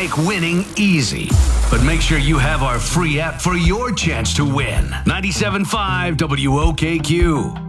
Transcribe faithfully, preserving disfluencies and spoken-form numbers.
make winning easy. But make sure you have our free app for your chance to win. ninety-seven point five W O K Q.